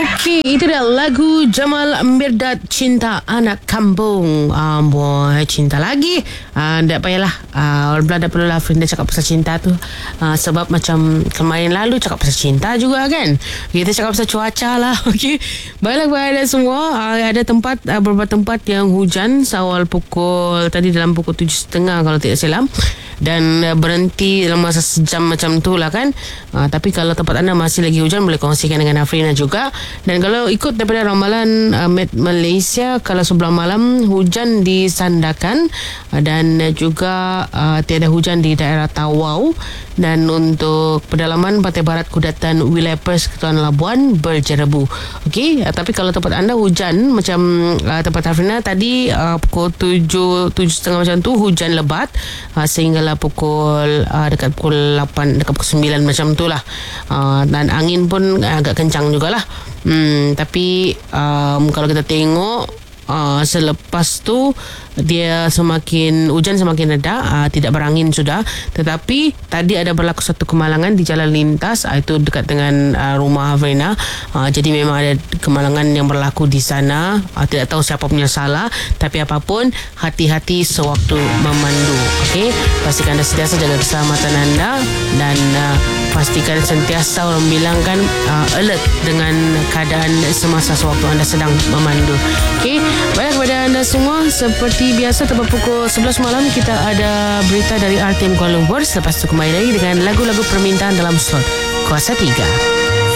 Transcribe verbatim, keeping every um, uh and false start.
Okey, itu dia lagu Jamal Mirdad, Cinta Anak Kampung. Ah, boy, cinta lagi. Ah, tak payahlah. Ah, orang Belanda perlulah Frinda cakap pasal cinta tu. Ah, sebab macam kemarin lalu cakap pasal cinta juga kan. Kita cakap pasal cuaca lah. Okey. Baiklah kepada anda semua, ah, ada tempat ah, beberapa tempat yang hujan seawal pukul tadi dalam pukul tujuh tiga puluh kalau tidak silap. Dan uh, berhenti dalam masa sejam macam tu lah kan. uh, Tapi kalau tempat anda masih lagi hujan, boleh kongsikan dengan Afrina juga. Dan kalau ikut daripada ramalan uh, Met Malaysia, kalau sebelah malam hujan di Sandakan, uh, dan uh, juga uh, tiada hujan di daerah Tawau. Dan untuk pedalaman Pantai Barat Kudatan wilayah Perth Ketuan Labuan berjerebu. Okey, uh, tapi kalau tempat anda hujan macam uh, tempat Afrina tadi uh, pukul tujuh, tujuh tiga puluh macam tu hujan lebat uh, sehinggalah pukul uh, dekat pukul lapan, dekat pukul sembilan macam tu lah. Uh, dan angin pun agak kencang jugalah. Hmm, tapi um, kalau kita tengok Uh, selepas tu dia semakin hujan semakin reda, uh, tidak berangin sudah. Tetapi tadi ada berlaku satu kemalangan di jalan lintas, uh, itu dekat dengan uh, rumah Afrina. uh, Jadi memang ada kemalangan yang berlaku di sana. uh, Tidak tahu siapa punya salah, tapi apapun, hati-hati sewaktu memandu. Okey, pastikan anda sentiasa jaga keselamatan anda. Dan uh, pastikan sentiasa, orang bilang kan, uh, alert dengan keadaan semasa sewaktu anda sedang memandu. Okey, baik kepada anda semua, seperti biasa tepat pukul sebelas malam kita ada berita dari R T M Kuala Lumpur. Selepas itu kembali lagi dengan lagu-lagu permintaan dalam slot Kuasa tiga.